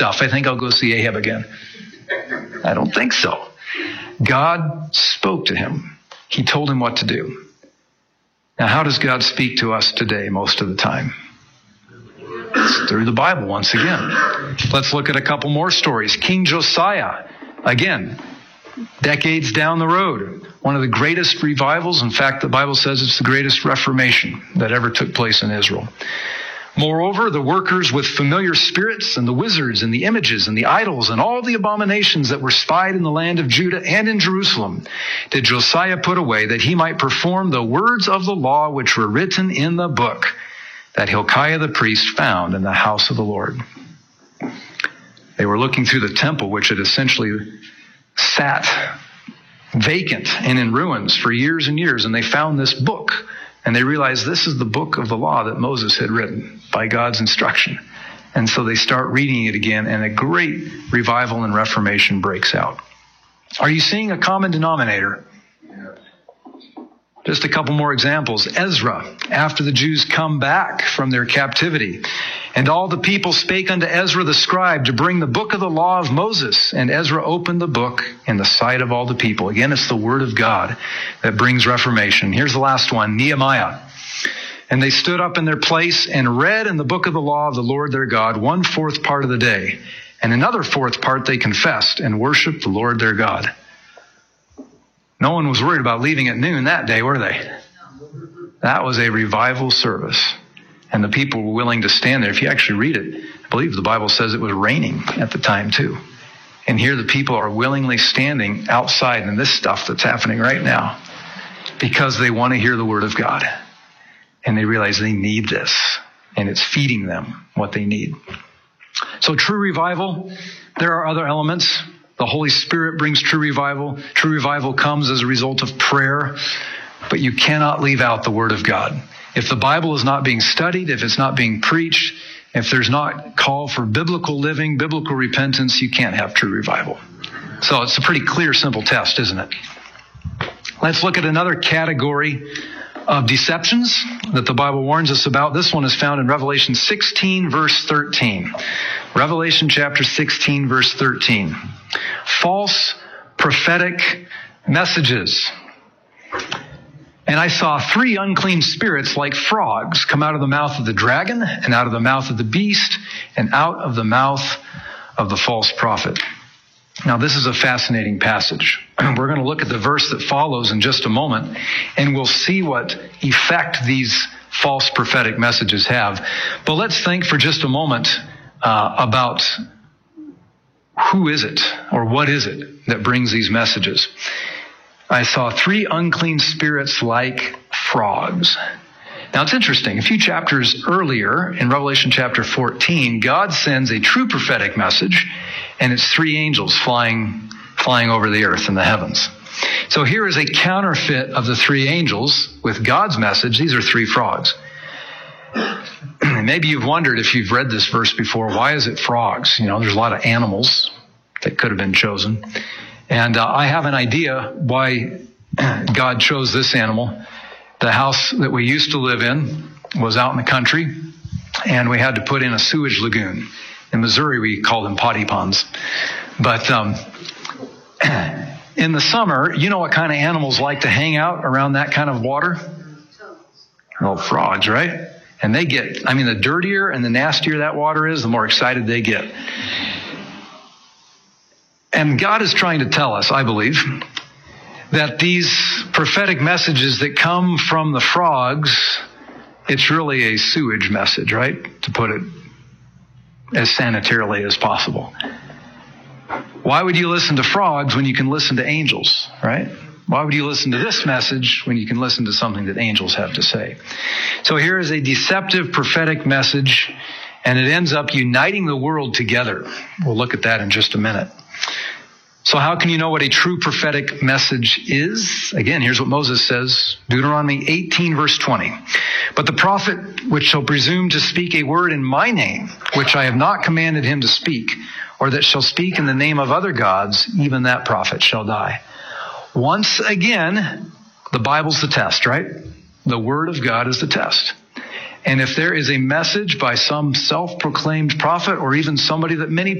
stuff. I think I'll go see Ahab again. I don't think so. God spoke to him. He told him what to do. Now, how does God speak to us today most of the time? It's through the Bible once again. Let's look at a couple more stories. King Josiah, again, decades down the road, one of the greatest revivals. In fact, the Bible says it's the greatest reformation that ever took place in Israel. Moreover, the workers with familiar spirits and the wizards and the images and the idols and all the abominations that were spied in the land of Judah and in Jerusalem did Josiah put away, that he might perform the words of the law which were written in the book that Hilkiah the priest found in the house of the Lord. They were looking through the temple, which had essentially sat vacant and in ruins for years and years, and they found this book. And they realized this is the book of the law that Moses had written by God's instruction. And so they start reading it again, and a great revival and reformation breaks out. Are you seeing a common denominator? Just a couple more examples. Ezra, after the Jews come back from their captivity, and all the people spake unto Ezra the scribe to bring the book of the law of Moses. And Ezra opened the book in the sight of all the people. Again, it's the word of God that brings reformation. Here's the last one, Nehemiah. And they stood up in their place and read in the book of the law of the Lord their God 1/4 part of the day. And another 4th part they confessed and worshiped the Lord their God. No one was worried about leaving at noon that day, were they? That was a revival service. And the people were willing to stand there. If you actually read it, I believe the Bible says it was raining at the time too. And here the people are willingly standing outside in this stuff that's happening right now because they want to hear the word of God. And they realize they need this. And it's feeding them what they need. So true revival, there are other elements. The Holy Spirit brings true revival. True revival comes as a result of prayer. But you cannot leave out the word of God. If the Bible is not being studied, if it's not being preached, if there's not call for biblical living, biblical repentance, you can't have true revival. So it's a pretty clear, simple test, isn't it? Let's look at another category of deceptions that the Bible warns us about. This one is found in Revelation 16, verse 13. Revelation chapter 16, verse 13. False prophetic messages. And I saw 3 unclean spirits like frogs come out of the mouth of the dragon and out of the mouth of the beast and out of the mouth of the false prophet. Now, this is a fascinating passage. We're going to look at the verse that follows in just a moment, and we'll see what effect these false prophetic messages have. But let's think for just a moment about who is it or what is it that brings these messages. I saw 3 unclean spirits like frogs. Now, it's interesting. A few chapters earlier, in Revelation chapter 14, God sends a true prophetic message, and it's 3 angels flying over the earth in the heavens. So here is a counterfeit of the 3 angels with God's message. These are 3 frogs. Maybe you've wondered, if you've read this verse before, why is it frogs? You know, there's a lot of animals that could have been chosen. And I have an idea why God chose this animal. The house that we used to live in was out in the country, and we had to put in a sewage lagoon. In Missouri, we call them potty ponds. But in the summer, you know what kind of animals like to hang out around that kind of water? Oh, frogs, right? And they get, the dirtier and the nastier that water is, the more excited they get. And God is trying to tell us, I believe, that these prophetic messages that come from the frogs, it's really a sewage message, right? To put it as sanitarily as possible. Why would you listen to frogs when you can listen to angels, right? Why would you listen to this message when you can listen to something that angels have to say? So here is a deceptive prophetic message, and it ends up uniting the world together. We'll look at that in just a minute. So how can you know what a true prophetic message is? Again, here's what Moses says, Deuteronomy 18, verse 20. But the prophet which shall presume to speak a word in my name, which I have not commanded him to speak, or that shall speak in the name of other gods, even that prophet shall die. Once again, the Bible's the test, right? The word of God is the test. And if there is a message by some self-proclaimed prophet or even somebody that many